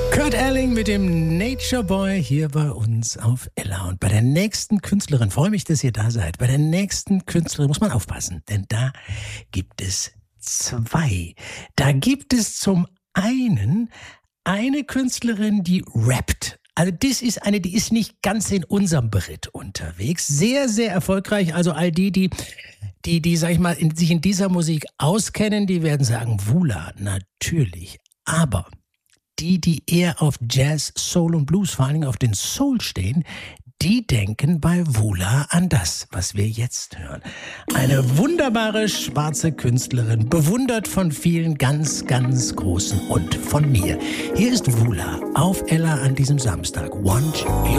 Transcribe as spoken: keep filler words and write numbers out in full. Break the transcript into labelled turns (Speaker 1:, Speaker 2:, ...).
Speaker 1: Kurt Elling mit dem Nature Boy hier bei uns auf Ella. Und bei der nächsten Künstlerin, freue mich, dass ihr da seid, bei der nächsten Künstlerin muss man aufpassen, denn da gibt es zwei. Da gibt es zum einen eine Künstlerin, die rappt. Also das ist eine, die ist nicht ganz in unserem Beritt unterwegs. Sehr, sehr erfolgreich. Also all die, die, die, die sag ich mal, in, sich in dieser Musik auskennen, die werden sagen, Wula, natürlich. Aber die, die eher auf Jazz, Soul und Blues, vor allen Dingen auf den Soul stehen, die denken bei Wula an das, was wir jetzt hören. Eine wunderbare schwarze Künstlerin, bewundert von vielen ganz, ganz Großen und von mir. Hier ist Wula auf Ella an diesem Samstag. Want You